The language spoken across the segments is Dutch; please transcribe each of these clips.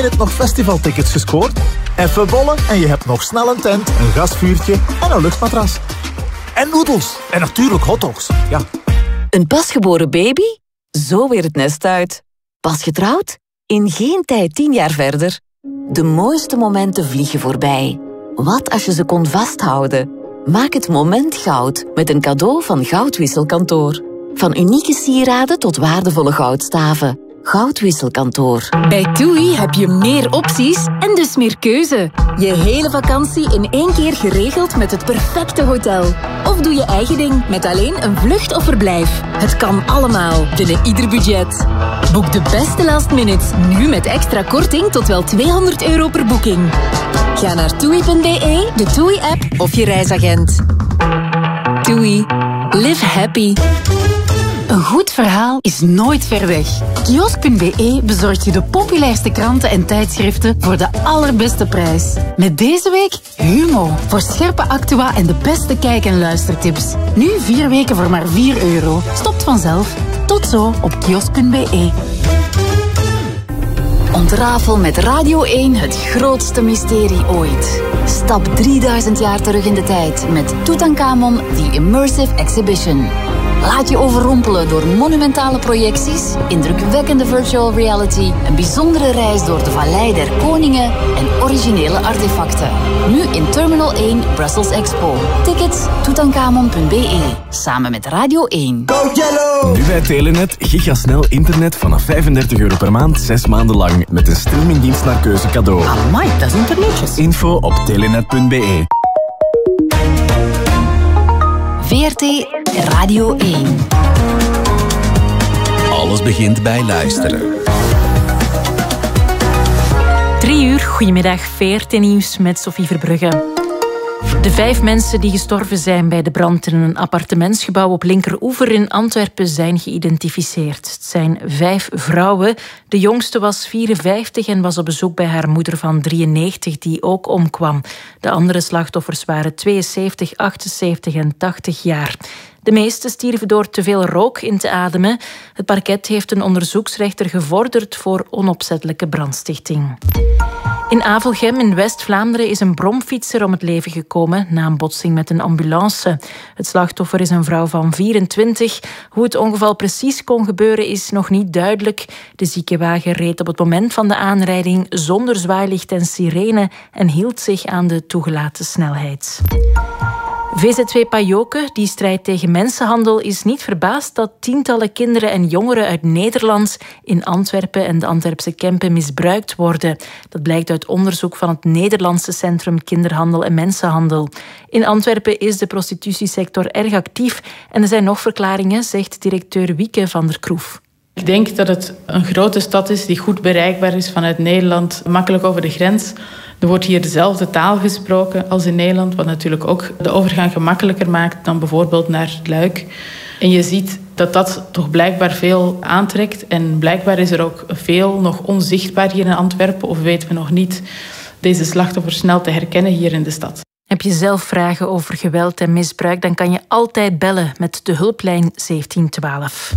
minute nog festivaltickets gescoord? Even bollen en je hebt nog snel een tent, een gasvuurtje en een luchtmatras. En noedels. En natuurlijk hotdogs. Ja. Een pasgeboren baby? Zo weer het nest uit. Pas getrouwd? In geen tijd 10 jaar verder. De mooiste momenten vliegen voorbij. Wat als je ze kon vasthouden? Maak het moment goud met een cadeau van Goudwisselkantoor. Van unieke sieraden tot waardevolle goudstaven. Goudwisselkantoor. Bij TUI heb je meer opties en dus meer keuze. Je hele vakantie in 1 keer geregeld met het perfecte hotel. Of doe je eigen ding met alleen een vlucht of verblijf. Het kan allemaal binnen ieder budget. Boek de beste last minutes nu met extra korting tot wel €200 per boeking. Ga naar TUI.be, de TUI-app of je reisagent. TUI. Live happy. Een goed verhaal is nooit ver weg. Kiosk.be bezorgt je de populairste kranten en tijdschriften voor de allerbeste prijs. Met deze week Humo, voor scherpe actua en de beste kijk- en luistertips. Nu 4 weken voor maar €4. Stopt vanzelf. Tot zo op kiosk.be. Ontrafel met Radio 1 het grootste mysterie ooit. Stap 3000 jaar terug in de tijd met Tutankhamon The Immersive Exhibition. Laat je overrompelen door monumentale projecties, indrukwekkende virtual reality, een bijzondere reis door de Vallei der Koningen en originele artefacten. Nu in Terminal 1 Brussels Expo. Tickets tutankhamon.be. Samen met Radio 1. Nu bij Telenet gigasnel internet vanaf €35 per maand, 6 maanden lang. Met een streamingdienst naar keuze cadeau. Amai, dat is internetjes. Info op telenet.be. VRT Radio 1. Alles begint bij luisteren. 3 uur, goedemiddag, VRT Nieuws met Sophie Verbrugge. De 5 mensen die gestorven zijn bij de brand in een appartementsgebouw op Linkeroever in Antwerpen zijn geïdentificeerd. Het zijn 5 vrouwen. De jongste was 54 en was op bezoek bij haar moeder van 93, die ook omkwam. De andere slachtoffers waren 72, 78 en 80 jaar. De meesten stierven door te veel rook in te ademen. Het parket heeft een onderzoeksrechter gevorderd voor onopzettelijke brandstichting. In Avelgem in West-Vlaanderen is een bromfietser om het leven gekomen na een botsing met een ambulance. Het slachtoffer is een vrouw van 24. Hoe het ongeval precies kon gebeuren is nog niet duidelijk. De ziekenwagen reed op het moment van de aanrijding zonder zwaailicht en sirene en hield zich aan de toegelaten snelheid. VZW Pajoke, die strijdt tegen mensenhandel, is niet verbaasd dat tientallen kinderen en jongeren uit Nederland in Antwerpen en de Antwerpse Kempen misbruikt worden. Dat blijkt uit onderzoek van het Nederlandse Centrum Kinderhandel en Mensenhandel. In Antwerpen is de prostitutiesector erg actief en er zijn nog verklaringen, zegt directeur Wieke van der Kroef. Ik denk dat het een grote stad is die goed bereikbaar is vanuit Nederland, makkelijk over de grens. Er wordt hier dezelfde taal gesproken als in Nederland, wat natuurlijk ook de overgang gemakkelijker maakt dan bijvoorbeeld naar Luik. En je ziet dat dat toch blijkbaar veel aantrekt. En blijkbaar is er ook veel nog onzichtbaar hier in Antwerpen, of weten we nog niet deze slachtoffers snel te herkennen hier in de stad. Heb je zelf vragen over geweld en misbruik, dan kan je altijd bellen met de hulplijn 1712.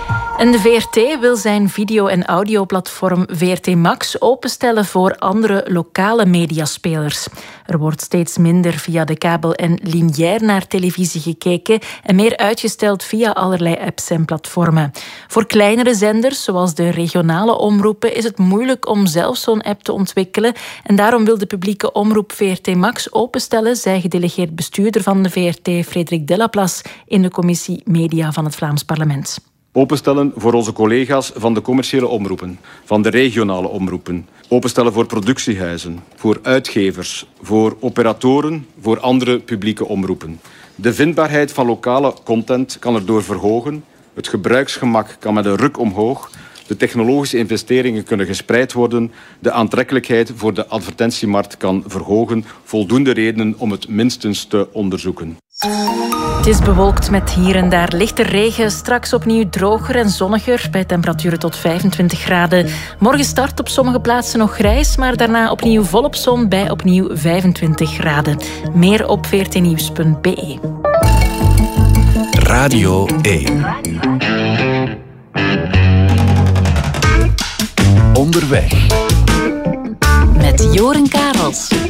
En de VRT wil zijn video- en audioplatform VRT Max openstellen voor andere lokale mediaspelers. Er wordt steeds minder via de kabel en lineair naar televisie gekeken en meer uitgesteld via allerlei apps en platformen. Voor kleinere zenders, zoals de regionale omroepen, is het moeilijk om zelf zo'n app te ontwikkelen. En daarom wil de publieke omroep VRT Max openstellen, zei gedelegeerd bestuurder van de VRT, Frederik Delaplace, in de commissie Media van het Vlaams Parlement. Openstellen voor onze collega's van de commerciële omroepen, van de regionale omroepen. Openstellen voor productiehuizen, voor uitgevers, voor operatoren, voor andere publieke omroepen. De vindbaarheid van lokale content kan erdoor verhogen. Het gebruiksgemak kan met een ruk omhoog. De technologische investeringen kunnen gespreid worden. De aantrekkelijkheid voor de advertentiemarkt kan verhogen. Voldoende redenen om het minstens te onderzoeken. Het is bewolkt met hier en daar lichte regen. Straks opnieuw droger en zonniger bij temperaturen tot 25 graden. Morgen start op sommige plaatsen nog grijs, maar daarna opnieuw volop zon bij opnieuw 25 graden. Meer op vrtnieuws.be. Radio 1. Onderweg. Joren Karels.